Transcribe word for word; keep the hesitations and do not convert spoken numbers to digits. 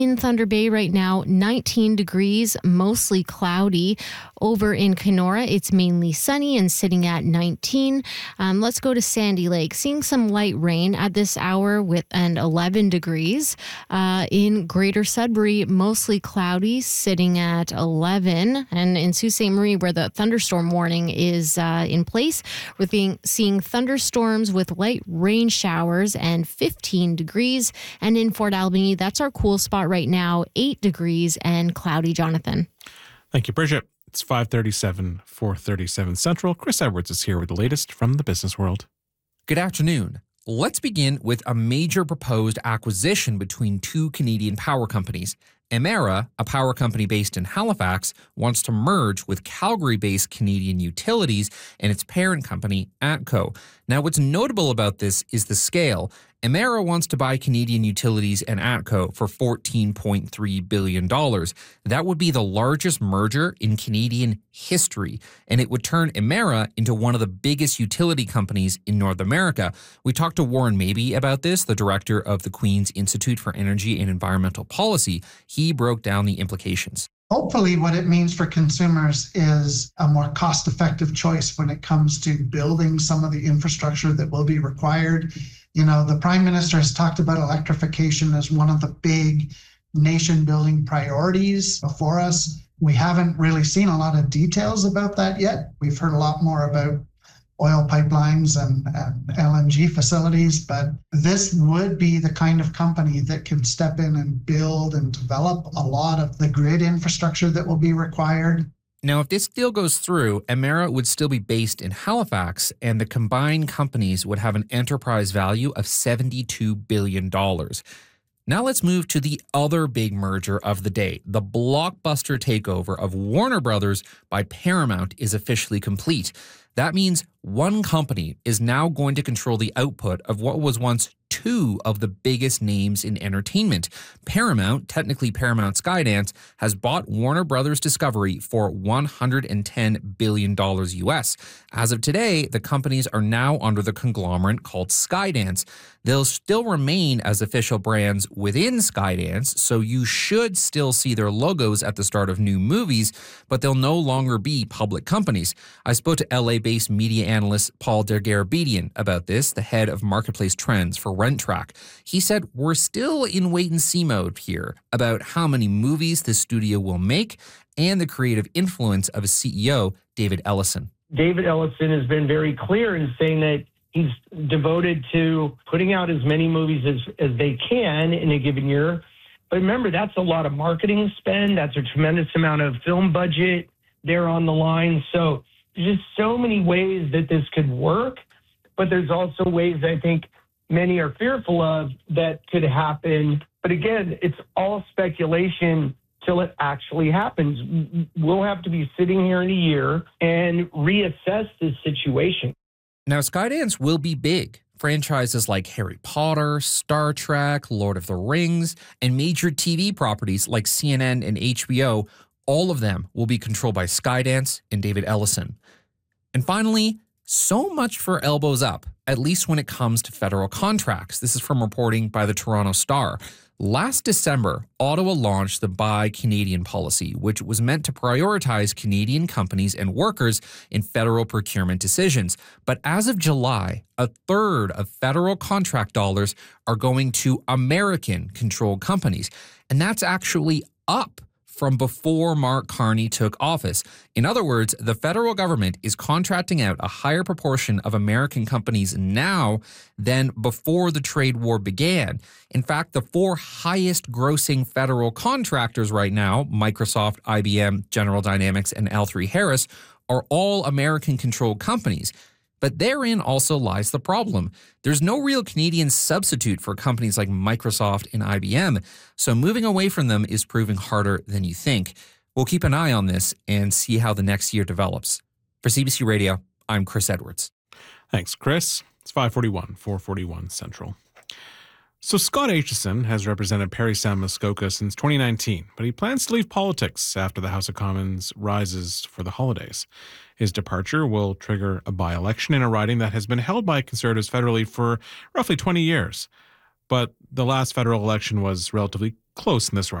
In Thunder Bay right now, nineteen degrees, mostly cloudy. Over in Kenora, it's mainly sunny and sitting at nineteen. Um, let's go to Sandy Lake. Seeing some light rain at this hour with an eleven degrees. Uh, in Greater Sudbury, mostly cloudy, sitting at eleven. And in Sault Ste. Marie, where the thunderstorm warning is uh, in place, we're being, seeing thunderstorms with light rain showers and fifteen degrees. And in Fort Albany, that's our cool spot right now, eight degrees and cloudy. Jonathan. Thank you, Bridget. It's five thirty-seven, four thirty-seven Central. Chris Edwards is here with the latest from the business world. Good afternoon. Let's begin with a major proposed acquisition between two Canadian power companies. Emera, a power company based in Halifax, wants to merge with Calgary-based Canadian Utilities and its parent company, ATCO. Now, what's notable about this is the scale. Emera wants to buy Canadian Utilities and ATCO for fourteen point three billion dollars. That would be the largest merger in Canadian history, and it would turn Emera into one of the biggest utility companies in North America. We talked to Warren Mabey about this, the director of the Queen's Institute for Energy and Environmental Policy. He broke down the implications. Hopefully what it means for consumers is a more cost-effective choice when it comes to building some of the infrastructure that will be required. You know, the Prime Minister has talked about electrification as one of the big nation-building priorities before us. We haven't really seen a lot of details about that yet. We've heard a lot more about oil pipelines and, and L N G facilities, but this would be the kind of company that can step in and build and develop a lot of the grid infrastructure that will be required. Now, if this deal goes through, Emera would still be based in Halifax, and the combined companies would have an enterprise value of seventy-two billion dollars. Now let's move to the other big merger of the day. The blockbuster takeover of Warner Brothers by Paramount is officially complete. That means one company is now going to control the output of what was once two of the biggest names in entertainment. Paramount, technically Paramount Skydance, has bought Warner Brothers Discovery for one hundred ten billion dollars U S. As of today, the companies are now under the conglomerate called Skydance. They'll still remain as official brands within Skydance, so you should still see their logos at the start of new movies, but they'll no longer be public companies. I spoke to L A-based media analyst Paul Dergarabedian about this, the head of marketplace trends for RentTrack. He said, we're still in wait-and-see mode here about how many movies the studio will make and the creative influence of its C E O, David Ellison. David Ellison has been very clear in saying that he's devoted to putting out as many movies as, as they can in a given year. But remember, that's a lot of marketing spend. That's a tremendous amount of film budget there on the line. So there's just so many ways that this could work. But there's also ways I think many are fearful of that could happen. But again, it's all speculation till it actually happens. We'll have to be sitting here in a year and reassess this situation. Now, Skydance will be big. Franchises like Harry Potter, Star Trek, Lord of the Rings, and major T V properties like C N N and H B O, all of them will be controlled by Skydance and David Ellison. And finally, so much for elbows up, at least when it comes to federal contracts. This is from reporting by the Toronto Star. Last December, Ottawa launched the Buy Canadian policy, which was meant to prioritize Canadian companies and workers in federal procurement decisions. But as of July, a third of federal contract dollars are going to American-controlled companies. And that's actually up from before Mark Carney took office. In other words, the federal government is contracting out a higher proportion of American companies now than before the trade war began. In fact, the four highest grossing federal contractors right now, Microsoft, I B M, General Dynamics, and L three Harris, are all American-controlled companies. But therein also lies the problem. There's no real Canadian substitute for companies like Microsoft and I B M, so moving away from them is proving harder than you think. We'll keep an eye on this and see how the next year develops. For C B C Radio, I'm Chris Edwards. Thanks, Chris. It's five forty-one, four forty-one Central. So Scott Aitchison has represented Parry Sound Muskoka since twenty nineteen, but he plans to leave politics after the House of Commons rises for the holidays. His departure will trigger a by-election in a riding that has been held by Conservatives federally for roughly twenty years. but the last federal election was relatively close in this